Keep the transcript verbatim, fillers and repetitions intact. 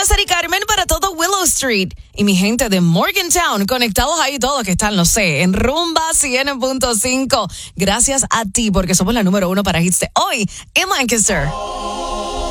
César y Carmen para todo Willow Street. Y mi gente de Morgantown, conectados ahí todos que están, no sé, en Rumba cien punto cinco. Gracias a ti, porque somos la número uno para hits de hoy en Lancaster.